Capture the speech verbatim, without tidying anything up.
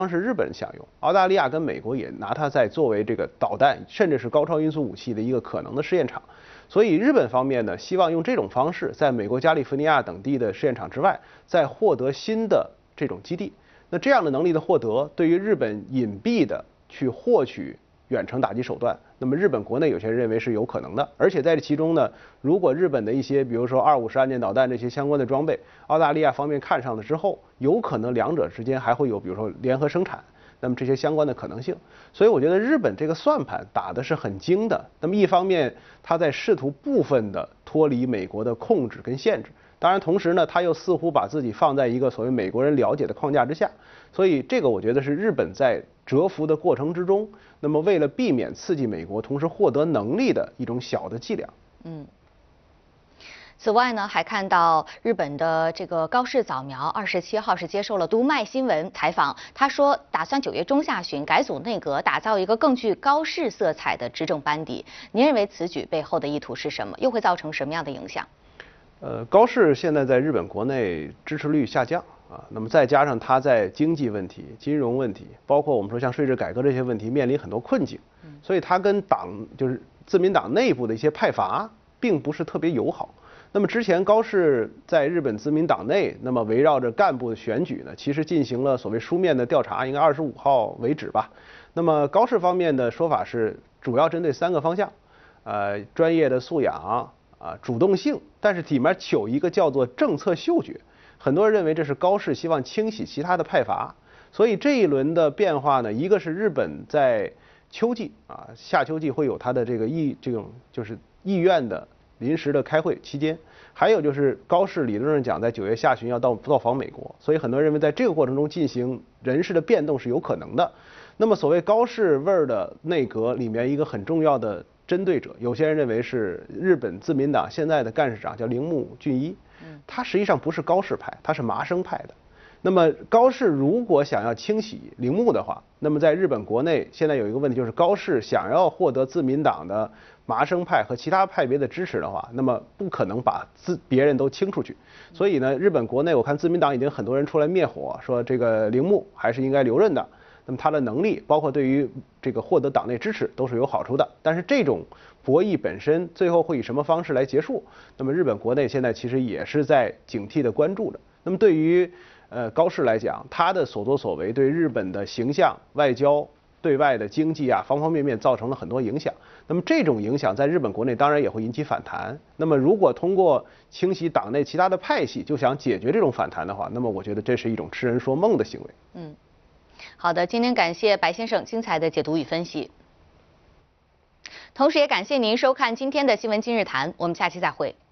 是日本想用，澳大利亚跟美国也拿它在作为这个导弹甚至是高超音速武器的一个可能的试验场。所以日本方面呢，希望用这种方式，在美国加利福尼亚等地的试验场之外，再获得新的这种基地。那这样的能力的获得，对于日本隐蔽的去获取远程打击手段，那么日本国内有些人认为是有可能的。而且在这其中呢，如果日本的一些，比如说二五式岸舰导弹这些相关的装备，澳大利亚方面看上了之后，有可能两者之间还会有，比如说联合生产。那么这些相关的可能性，所以我觉得日本这个算盘打的是很精的。那么一方面，他在试图部分的脱离美国的控制跟限制，当然同时呢，他又似乎把自己放在一个所谓美国人了解的框架之下。所以这个我觉得是日本在蛰伏的过程之中，那么为了避免刺激美国，同时获得能力的一种小的伎俩。 嗯。此外呢，还看到日本的这个高市早苗二十七号是接受了读卖新闻采访，他说打算九月中下旬改组内阁，打造一个更具高市色彩的执政班底。您认为此举背后的意图是什么？又会造成什么样的影响？ 呃，高市现在在日本国内支持率下降啊，那么再加上他在经济问题、金融问题，包括我们说像税制改革这些问题面临很多困境，所以他跟党就是自民党内部的一些派阀并不是特别友好。那么之前高市在日本自民党内，那么围绕着干部的选举呢，其实进行了所谓书面的调查，应该二十五号为止吧。那么高市方面的说法是，主要针对三个方向，呃，专业的素养啊，主动性，但是里面有一个叫做政策嗅觉，很多人认为这是高市希望清洗其他的派阀。所以这一轮的变化呢，一个是日本在秋季啊，夏秋季会有它的这个议这种就是议院的。临时的开会期间，还有就是高市理论上讲，在九月下旬要到到访美国，所以很多人认为在这个过程中进行人事的变动是有可能的。那么所谓高市味儿的内阁里面一个很重要的针对者，有些人认为是日本自民党现在的干事长叫铃木俊一，他实际上不是高市派，他是麻生派的。那么高市如果想要清洗铃木的话，那么在日本国内现在有一个问题，就是高市想要获得自民党的麻生派和其他派别的支持的话，那么不可能把自别人都清出去。所以呢，日本国内我看自民党已经很多人出来灭火，说这个铃木还是应该留任的。那么他的能力，包括对于这个获得党内支持都是有好处的。但是这种博弈本身最后会以什么方式来结束？那么日本国内现在其实也是在警惕的关注着。那么对于呃，高市来讲，他的所作所为对日本的形象、外交、对外的经济啊，方方面面造成了很多影响。那么这种影响在日本国内当然也会引起反弹。那么如果通过清洗党内其他的派系就想解决这种反弹的话，那么我觉得这是一种痴人说梦的行为。 嗯，好的，今天感谢白先生精彩的解读与分析，同时也感谢您收看今天的新闻今日谈，我们下期再会。